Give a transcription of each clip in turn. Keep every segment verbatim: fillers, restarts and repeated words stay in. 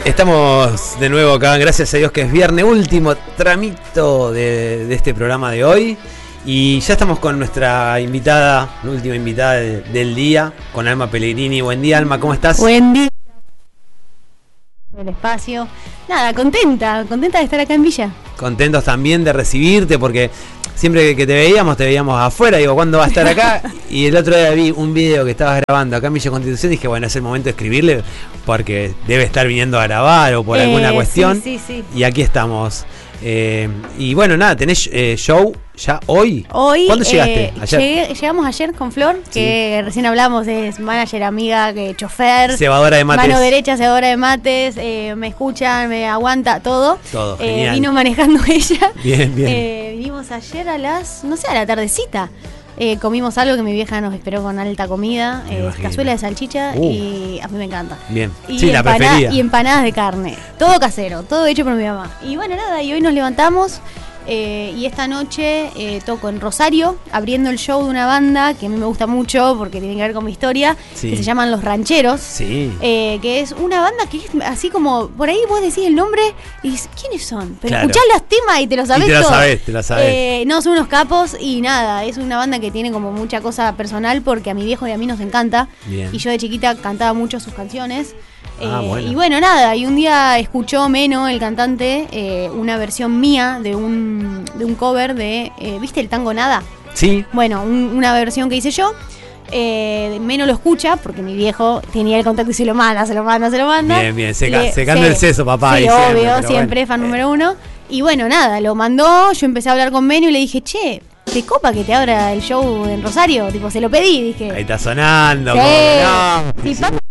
Estamos de nuevo acá, gracias a Dios que es viernes, último tramito de, de este programa de hoy. Y ya estamos con nuestra invitada, la última invitada de, del día, con Alma Pellegrini. Buen día, Alma, ¿cómo estás? Buen día. El espacio. Nada, contenta, contenta de estar acá en Villa. Contentos también de recibirte, porque siempre que te veíamos, te veíamos afuera. Digo, ¿cuándo va a estar acá? Y el otro día vi un video que estabas grabando acá en Villa Constitución y dije, bueno, es el momento de escribirle, porque debe estar viniendo a grabar o por eh, alguna cuestión. Sí, sí, sí. Y aquí estamos. Eh, y bueno, nada, tenés eh, show ya hoy. Hoy. ¿Cuándo llegaste? Eh, Ayer. Llegué, llegamos ayer con Flor, que sí. Recién hablamos, es manager, amiga, que chofer. Cebadora de mates. Mano derecha, cebadora de mates, eh, me escuchan, me aguanta, todo. Todo, eh, genial. Vino manejando ella. Bien, bien. Eh, vinimos ayer a las, no sé, a la tardecita. Eh, comimos algo que mi vieja nos esperó con alta comida, eh, cazuela de salchicha uh. y a mí me encanta. Bien, y sí, la preferida. Y empanadas de carne, todo casero, todo hecho por mi mamá. Y bueno, nada, y hoy nos levantamos eh, y esta noche eh, toco en Rosario, abriendo el show de una banda que a mí me gusta mucho porque tiene que ver con mi historia, sí. Que se llaman Los Rancheros, sí. eh, que es una banda que es así como, por ahí vos decís el nombre y dices, ¿quiénes son? Pero claro. Escuchás los temas y te lo sabés y te lo todo. sabés, te lo sabés. Eh, no, son unos capos y nada, es una banda que tiene como mucha cosa personal porque a mi viejo y a mí nos encanta. Bien. Y yo de chiquita cantaba mucho sus canciones. Ah, eh, bueno. Y bueno, nada, y un día escuchó Meno, el cantante, eh, una versión mía de un, de un cover de, eh, ¿viste el tango Nada? Sí. Bueno, un, una versión que hice yo. Eh, Meno lo escucha porque mi viejo tenía el contacto y se lo manda, se lo manda, se lo manda. Bien, bien, secando Le, secando sí, el seso, papá. Sí, y obvio, siempre, siempre, bueno. fan número uno. Y bueno, nada, lo mandó, yo empecé a hablar con Meno y le dije, che, ¿te copa que te abra el show en Rosario? Tipo, se lo pedí, dije. Ahí está sonando. Sí. Como, no. Sí, papá.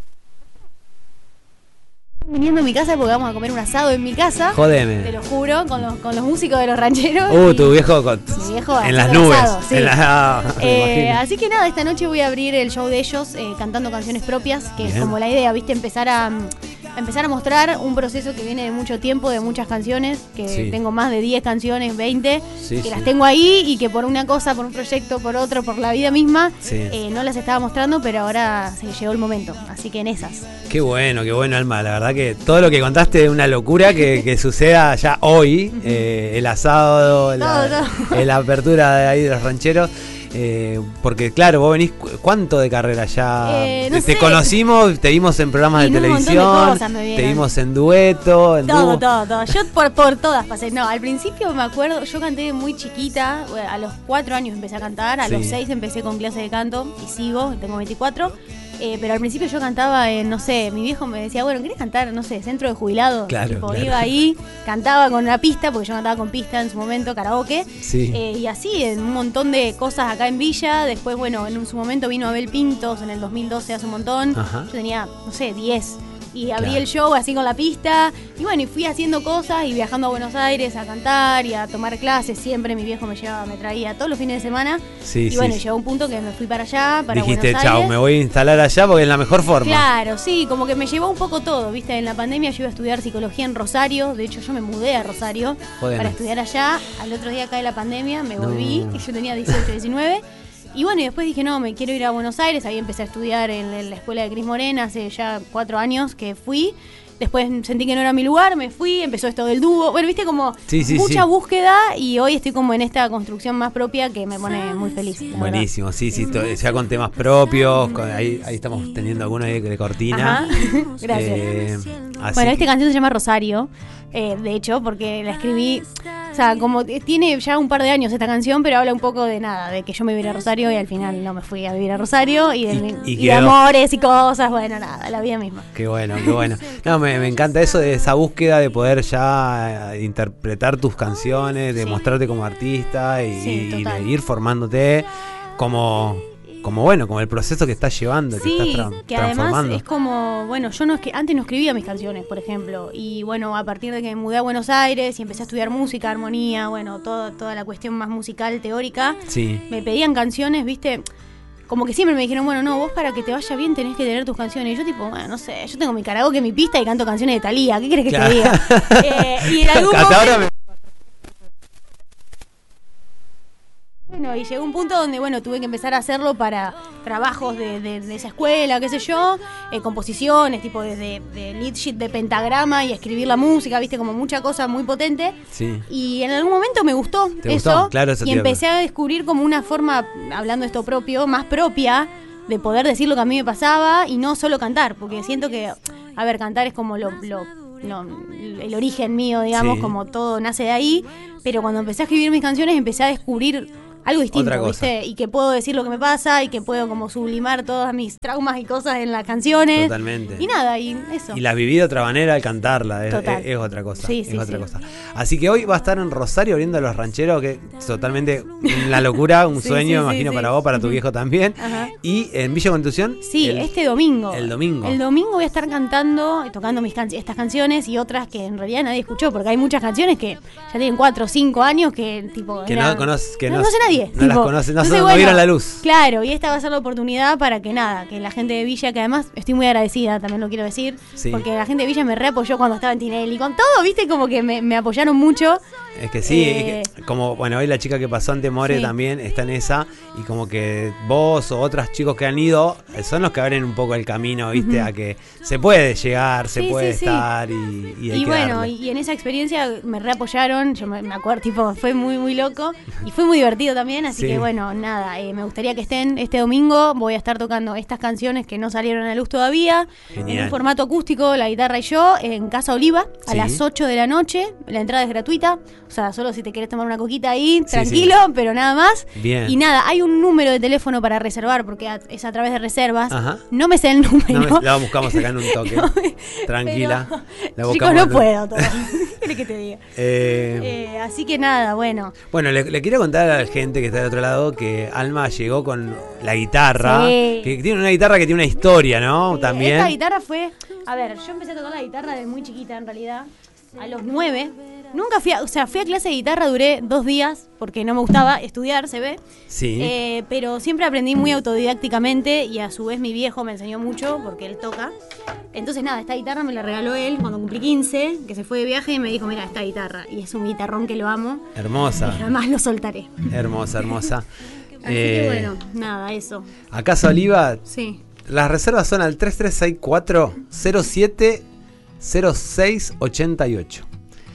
Viniendo a mi casa porque vamos a comer un asado en mi casa. Jodeme. Te lo juro, con los, con los músicos de Los Rancheros. Uh, tu viejo, con, mi viejo en las nubes. Asado, sí. En la, eh, así que nada, esta noche voy a abrir el show de ellos eh, cantando canciones propias, que Bien. Es como la idea, ¿viste? Empezar a, a empezar a mostrar un proceso que viene de mucho tiempo, de muchas canciones, que sí. Tengo más de diez canciones, veinte, sí, que sí. Las tengo ahí y que por una cosa, por un proyecto, por otro, por la vida misma, sí. eh, no las estaba mostrando, pero ahora se llegó el momento, así que en esas. Qué bueno, qué bueno, Alma, la verdad que todo lo que contaste es una locura que, que suceda ya hoy, eh, el asado, la, todo, todo. la apertura de ahí de Los Rancheros. Eh, porque claro, vos venís, ¿cuánto de carrera ya? Eh, no te, sé. te conocimos, te vimos en programas y de televisión, de te vimos en dueto, en todo, dúo. todo, todo. Yo por, por todas pasé. No, al principio me acuerdo, yo canté muy chiquita, a los cuatro años empecé a cantar, a sí. los seis empecé con clases de canto y sigo, tengo veinticuatro. Eh, pero al principio yo cantaba en, no sé, mi viejo me decía, bueno, ¿querés cantar, no sé, centro de jubilados? Claro, tipo, claro. Iba ahí, cantaba con una pista, porque yo cantaba con pista en su momento, karaoke. Sí. Eh, y así, en un montón de cosas acá en Villa. Después, bueno, en su momento vino Abel Pintos en el dos mil doce, hace un montón. Ajá. Yo tenía, no sé, diez. Y abrí claro. el show así con la pista. Y bueno, y fui haciendo cosas y viajando a Buenos Aires a cantar y a tomar clases. Siempre mi viejo me llevaba, me traía todos los fines de semana. Sí, y sí, bueno, sí. llegó un punto que me fui para allá, para Dijiste, Buenos Aires. chao, me voy a instalar allá porque es la mejor forma. Claro, sí, como que me llevó un poco todo, ¿viste? En la pandemia yo iba a estudiar psicología en Rosario. De hecho, yo me mudé a Rosario Joder. para estudiar allá. Al otro día cae la pandemia, me volví. No. Y yo tenía dieciocho, diecinueve. Y bueno, y después dije, no, me quiero ir a Buenos Aires. Ahí empecé a estudiar en la escuela de Cris Morena hace ya cuatro años que fui. Después sentí que no era mi lugar, me fui, empezó esto del dúo. Bueno, viste, como sí, sí, mucha sí. búsqueda y hoy estoy como en esta construcción más propia que me pone muy feliz. Buenísimo, verdad. sí, sí, to- ya con temas propios, con, ahí, ahí estamos teniendo algunos de, de cortina. Ajá. Gracias. Eh, bueno, esta canción se llama Rosario, eh, de hecho, porque la escribí, o sea, como tiene ya un par de años esta canción, pero habla un poco de nada, de que yo me iba a ir a Rosario y al final no me fui a vivir a Rosario y de, y, y y de amores y cosas, bueno, nada, la vida misma. Qué bueno, qué bueno. No, me, me encanta eso de esa búsqueda de poder ya interpretar tus canciones, de sí. mostrarte como artista y, sí, y de ir formándote como... como bueno, como el proceso que estás llevando, sí, que estás tra- que transformando. Además es como, bueno, yo no es que antes no escribía mis canciones, por ejemplo, y bueno, a partir de que me mudé a Buenos Aires y empecé a estudiar música, armonía, bueno, todo, toda la cuestión más musical, teórica, sí. me pedían canciones, viste, como que siempre me dijeron, bueno, no, vos para que te vaya bien tenés que tener tus canciones. Y yo tipo, bueno, no sé, yo tengo mi karaoke, mi pista y canto canciones de Thalía, ¿qué querés que claro. te diga? eh, y en algún momento... Me... Bueno, bueno, y llegó un punto donde, bueno, tuve que empezar a hacerlo para trabajos de, de, de esa escuela, qué sé yo, eh, composiciones, tipo desde de lead sheet de pentagrama y escribir la música, viste, como mucha cosa muy potente. Sí. Y en algún momento me gustó ¿Te eso. Gustó? Claro, eso y empecé a descubrir como una forma, hablando de esto propio, más propia, de poder decir lo que a mí me pasaba y no solo cantar, porque siento que, a ver, cantar es como lo... lo No, el origen mío, digamos, sí. como todo nace de ahí, pero cuando empecé a escribir mis canciones empecé a descubrir algo distinto, ¿viste? Y que puedo decir lo que me pasa y que puedo como sublimar todas mis traumas y cosas en las canciones. Totalmente. Y nada, y eso. Y la viví de otra manera al cantarla, es, es, es otra cosa. Sí, es sí, otra sí. cosa. Así que hoy va a estar en Rosario abriendo a Los Rancheros, que es totalmente una locura, un sí, sueño, sí, me imagino sí, para sí. vos, para tu viejo también. Ajá. Y en Villa Constitución. Sí, el, este domingo. El domingo. El domingo voy a estar cantando, tocando mis can- estas canciones y otras que en realidad nadie escuchó, porque hay muchas canciones que ya tienen cuatro o cinco años que tipo. Que era, no conoce, que no, no conoce nadie. No tipo, las conoce. No, Entonces, no bueno, vieron la luz. Claro, y esta va a ser la oportunidad para que nada, que la gente de Villa, que además estoy muy agradecida, también lo quiero decir, sí. porque la gente de Villa me reapoyó cuando estaba en Tinelli, con todo, viste, como que me, me apoyaron mucho. Es que sí, eh, es que, como bueno, hoy la chica que pasó ante More sí. también está en esa, y como que vos o otros chicos que han ido son los que abren un poco el camino, viste, uh-huh. a que se puede llegar, se sí, puede sí, estar sí. y, y hay y que bueno, darle. y en esa experiencia me reapoyaron, yo me, me acuerdo, tipo, fue muy, muy loco y fue muy divertido también, así sí. que bueno, nada, eh, me gustaría que estén este domingo, voy a estar tocando estas canciones que no salieron a la luz todavía, Genial. En un formato acústico, la guitarra y yo, en Casa Oliva, a sí. las ocho de la noche, la entrada es gratuita, o sea, solo si te querés tomar una coquita ahí, sí, tranquilo, sí. pero nada más. Bien. Y nada, hay un número de teléfono para reservar, porque es a través de reservas. Ajá. No me sé el número. No me, la buscamos acá en un toque. No me, Tranquila. La chicos, no puedo todo. ¿Qué que te diga? Eh, eh, así que nada, bueno. Bueno, le, le quiero contar a la gente que está del otro lado que Alma llegó con la guitarra. Sí. Que tiene una guitarra que tiene una historia, ¿no? Sí, También. Esta guitarra fue... A ver, yo empecé a tocar la guitarra de muy chiquita, en realidad. A los nueve. Nunca fui a, o sea, fui a clase de guitarra, duré dos días porque no me gustaba estudiar, se ve. Sí. Eh, pero siempre aprendí muy autodidácticamente y a su vez mi viejo me enseñó mucho porque él toca. Entonces nada, esta guitarra me la regaló él cuando cumplí quince, que se fue de viaje y me dijo, mira, esta guitarra. Y es un guitarrón que lo amo. Hermosa. Y jamás lo soltaré. Hermosa, hermosa. Así eh, que bueno, nada, eso. ¿A Casa Oliva? Sí. Las reservas son al tres tres seis cuatro cero siete cero seis ocho ocho.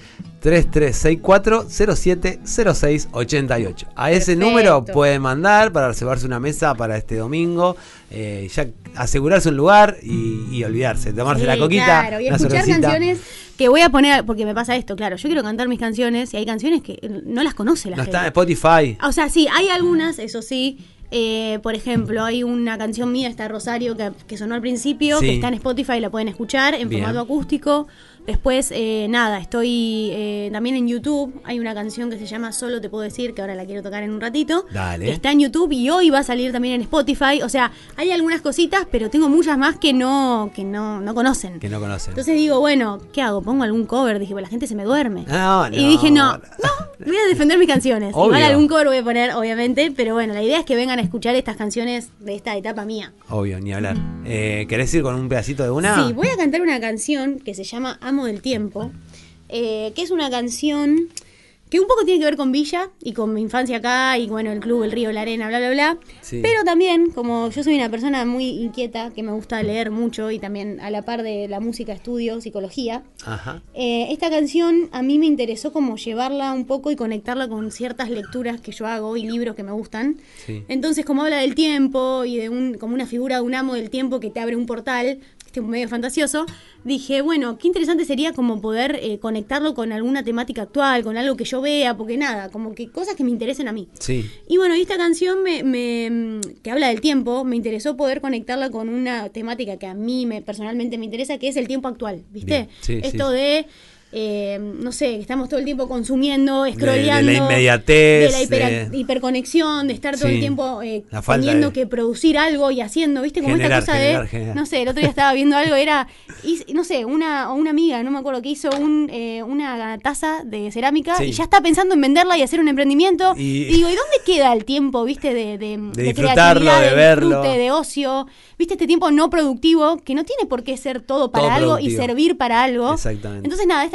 tres tres seis cuatro cero siete cero seis ocho ocho. A ese Perfecto. Número pueden mandar para reservarse una mesa para este domingo, eh, ya asegurarse un lugar y, y olvidarse, tomarse sí, la coquita, claro, y una escuchar cervecita. Canciones que voy a poner, porque me pasa esto, claro, yo quiero cantar mis canciones y hay canciones que no las conoce la no gente. está en Spotify. O sea, sí, hay algunas, eso sí. Eh, por ejemplo, hay una canción mía, está Rosario, que, que sonó al principio, sí. que está en Spotify, la pueden escuchar en Bien. Formato acústico. Después, eh, nada, estoy eh, también en YouTube. Hay una canción que se llama Solo te puedo decir, que ahora la quiero tocar en un ratito. Dale. Está en YouTube y hoy va a salir también en Spotify. O sea, hay algunas cositas, pero tengo muchas más que no que no, no conocen. Que no conocen. Entonces digo, bueno, ¿qué hago? ¿Pongo algún cover? Dije, pues la gente se me duerme. No, no. Y dije, no, no, voy a defender mis canciones. Obvio. Igual algún cover voy a poner, obviamente, pero bueno, la idea es que vengan a escuchar estas canciones de esta etapa mía. Obvio, ni hablar. Eh, ¿Querés ir con un pedacito de una? Sí, voy a cantar una canción que se llama Amo del Tiempo. Eh, que es una canción que un poco tiene que ver con Villa y con mi infancia acá y bueno, el club, el río, la arena, bla, bla, bla. Sí. Pero también, como yo soy una persona muy inquieta, que me gusta leer mucho y también a la par de la música estudio psicología, Ajá. Eh, esta canción a mí me interesó como llevarla un poco y conectarla con ciertas lecturas que yo hago y libros que me gustan. Sí. Entonces, como habla del tiempo y de un como una figura de un amo del tiempo que te abre un portal, este medio fantasioso, dije, bueno, qué interesante sería como poder eh, conectarlo con alguna temática actual, con algo que yo vea, porque nada, como que cosas que me interesen a mí. Sí. Y bueno, y esta canción me, me, que habla del tiempo, me interesó poder conectarla con una temática que a mí me, personalmente me interesa, que es el tiempo actual, ¿viste? Sí, Esto sí. de... Eh, no sé, que estamos todo el tiempo consumiendo, scrolleando, de, de la inmediatez, de la hiper, de... hiperconexión, de estar todo sí, el tiempo eh, teniendo de... que producir algo y haciendo, ¿viste? Como generar, esta cosa generar, de, generar. No sé, el otro día estaba viendo algo, era, y, no sé, una, una amiga, no me acuerdo, que hizo un, eh, una taza de cerámica sí. y ya está pensando en venderla y hacer un emprendimiento. Y, y digo, ¿y dónde queda el tiempo, viste, de, de, de, de creatividad, de, de verlo, disfrute, de ocio? ¿Viste? Este tiempo no productivo, que no tiene por qué ser todo para todo algo productivo. Y servir para algo. Exactamente. Entonces, nada, esta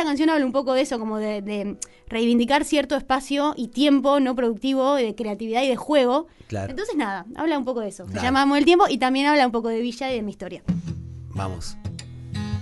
esta canción habla un poco de eso, como de, de reivindicar cierto espacio y tiempo no productivo, de creatividad y de juego. Claro. Entonces nada, habla un poco de eso. Se llama Amo el Tiempo y también habla un poco de Villa y de mi historia. Vamos.